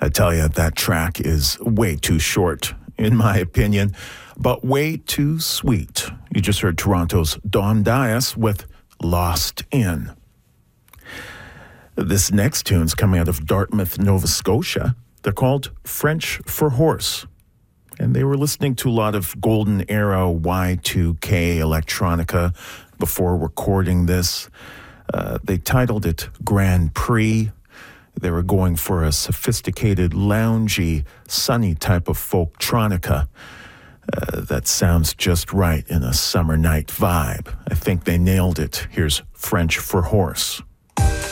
I tell you, that track is way too short, in my opinion, but way too sweet. You just heard Toronto's Dom Dias with Lost In. This next tune's coming out of Dartmouth, Nova Scotia. They're called French for Horse. And they were listening to a lot of golden era Y2K electronica before recording this. They titled it Grand Prix. They were going for a sophisticated, loungy, sunny type of folktronica that sounds just right in a summer night vibe. I think they nailed it. Here's French for Horse.